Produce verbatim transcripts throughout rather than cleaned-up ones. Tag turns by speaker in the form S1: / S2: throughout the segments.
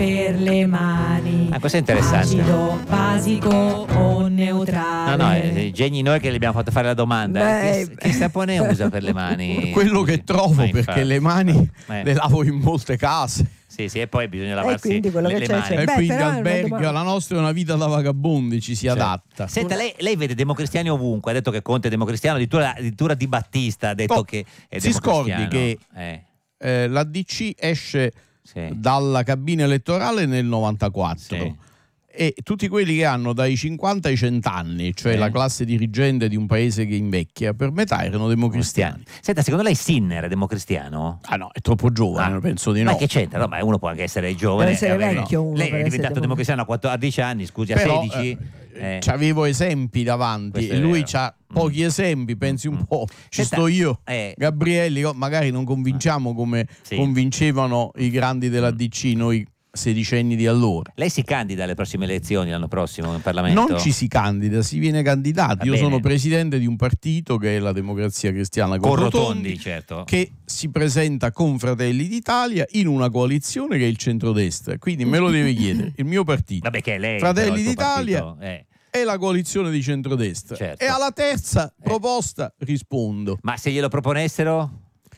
S1: per le mani.
S2: Ah, questo è interessante.
S1: Acido, basico o neutrale?
S2: No, no, è Geni noi che le abbiamo fatto fare la domanda.
S3: Beh,
S2: Che, che sapone usa per le mani?
S3: Quello che trovo,
S2: Ma
S3: perché
S2: infatti.
S3: le mani
S2: Eh.
S3: le lavo in molte case.
S2: Sì, sì, e poi bisogna lavarsi
S3: quindi quello
S2: le,
S3: che
S2: le
S3: c'è,
S2: mani.
S3: c'è. E
S1: Beh,
S3: quindi
S1: però è una
S3: alberghi,
S1: domanda.
S3: la nostra è una vita da vagabondi, ci si adatta.
S2: Senta, lei, lei vede democristiani ovunque, ha detto che Conte è democristiano, addirittura, addirittura Di Battista ha detto
S3: Oh,
S2: che è
S3: si scordi
S2: democristiano.
S3: che
S2: Eh,
S3: eh, la D C esce
S2: sì.
S3: dalla cabina elettorale nel novantaquattro.
S2: Sì.
S3: E tutti quelli che hanno dai cinquanta ai cento anni, cioè
S2: Sì.
S3: la classe dirigente di un paese che invecchia, per metà erano democristiani.
S2: Senta, secondo lei Sinner è democristiano?
S3: Ah no, è troppo giovane,
S2: Ah.
S3: penso di
S2: Ma
S3: no.
S2: che c'entra? No, ma uno può anche essere giovane.
S1: Deve essere
S2: e avere-
S1: vecchio uno
S2: Lei
S1: per
S2: è
S1: essere
S2: diventato
S1: democristiano.
S2: democristiano a quattordici anni, scusi, a
S3: Però,
S2: sedici.
S3: eh,
S2: Eh.
S3: c'avevo esempi davanti
S2: Questo
S3: e
S2: è
S3: lui
S2: vero.
S3: c'ha pochi esempi, pensi un po', ci
S2: Senta,
S3: sto io,
S2: eh.
S3: Gabrielli, oh, magari non convinciamo come
S2: Sì.
S3: convincevano i grandi della D C, noi sedicenni di allora.
S2: Lei si candida alle prossime elezioni l'anno prossimo in Parlamento?
S3: Non ci si candida, si viene candidati.
S2: Va
S3: Io
S2: bene.
S3: sono presidente di un partito che è la Democrazia Cristiana con
S2: Con
S3: Rotondi,
S2: Rotondi, certo.
S3: che si presenta con Fratelli d'Italia in una coalizione che è il centrodestra. Quindi me lo deve chiedere il mio partito.
S2: Vabbè, che è lei.
S3: Fratelli
S2: però, il suo
S3: d'Italia
S2: partito, eh.
S3: è la coalizione di centrodestra.
S2: Certo.
S3: E alla terza proposta rispondo.
S2: Ma se glielo proponessero?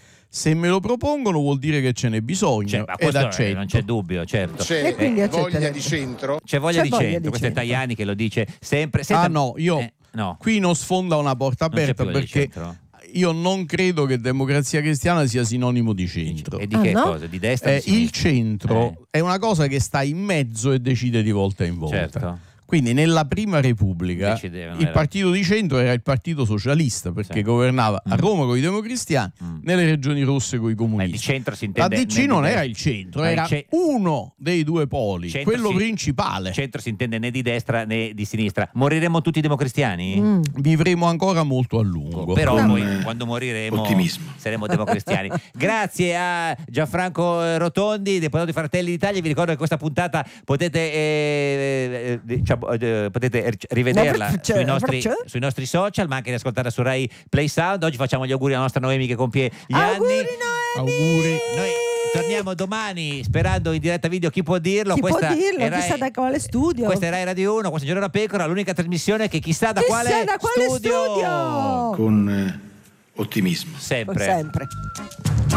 S3: Se me lo propongono vuol dire che ce n'è bisogno
S2: Cioè, ma
S3: ed
S2: questo
S3: accetto.
S2: non c'è dubbio, certo.
S4: C'è
S1: E quindi
S4: voglia
S1: accetterebbe.
S4: di centro?
S2: C'è voglia
S1: C'è
S2: di
S1: voglia
S2: centro,
S1: di
S2: questo è
S1: centro.
S2: Tajani che lo dice sempre. Senta-
S3: Ah no, io
S2: eh, no.
S3: qui non sfonda una porta
S2: Non c'è
S3: aperta
S2: più voglia di
S3: perché
S2: centro?
S3: io non credo che Democrazia Cristiana sia sinonimo di centro.
S2: E di
S1: Ah,
S2: che
S1: no?
S2: cosa? Di destra? o
S3: Eh,
S2: di
S3: il
S2: sinistra?
S3: centro
S2: Eh.
S3: è una cosa che sta in mezzo e decide di volta in volta.
S2: Certo.
S3: Quindi nella prima Repubblica
S2: Decidevano,
S3: il
S2: era-
S3: partito di centro era il partito socialista perché
S2: Sì.
S3: governava a
S2: Mm.
S3: Roma con i democristiani,
S2: Mm.
S3: nelle regioni rosse con i
S2: Eh, di
S3: comunisti.
S2: centro si
S3: La
S2: intende.
S3: D C
S2: né
S3: non
S2: di
S3: era
S2: destra-
S3: il centro,
S2: Ma il
S3: era
S2: ce-
S3: uno dei due poli,
S2: Centro
S3: quello
S2: si-
S3: principale.
S2: Centro si intende né di destra né di sinistra. Moriremo tutti democristiani?
S1: Mm.
S3: Vivremo ancora molto a lungo.
S2: Però
S4: Con,
S2: poi
S4: eh,
S2: quando moriremo
S4: ottimismo.
S2: saremo democristiani. Grazie a Gianfranco eh, Rotondi, deputato di Fratelli d'Italia. Vi ricordo che questa puntata potete, eh, eh, diciamo, eh, potete rivederla
S1: Ma perché?
S2: sui nostri,
S1: Perché?
S2: sui nostri social, ma anche riascoltarla su Rai Play Sound. Oggi facciamo gli auguri alla nostra Noemi che compie gli
S1: Auguri
S2: anni.
S3: Auguri.
S2: Noi torniamo domani sperando in diretta video Chi può dirlo.
S1: Chi può
S2: Questa
S1: dirlo?
S2: è
S1: Chi
S2: Rai-
S1: sa da quale studio?
S2: Questa è Rai Radio uno, questo è Giorno da Pecora, l'unica trasmissione che chissà da
S1: Chissà
S2: quale
S1: da quale studio?
S4: Con eh, ottimismo.
S2: Sempre.
S1: Sempre.